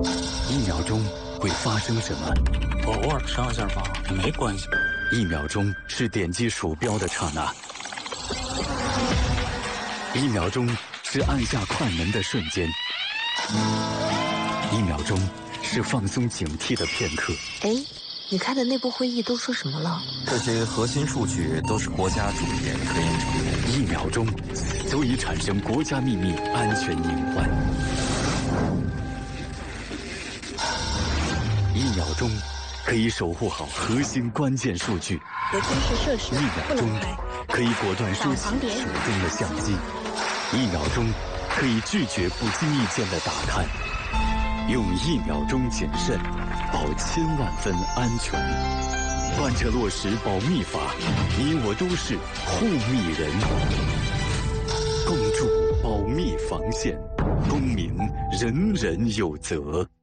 1秒钟会发生什么？ 偶尔上一下网没关系。 1秒钟是点击鼠标的刹那，1秒钟是按下快门的瞬间，1秒钟是放松警惕的片刻。 哎，你开的内部会议都说什么了？ 这些核心数据都是国家重点科研成果。 1秒钟足以产生国家秘密安全隐患。1秒钟可以守护好核心关键数据。 核军事设施 1秒钟可以果断收起手中的相机。1秒钟可以拒绝不经意间的打探。用1秒钟谨慎，保千万分安全。贯彻落实保密法，你我都是护密人。共筑保密防线，公民人人有责。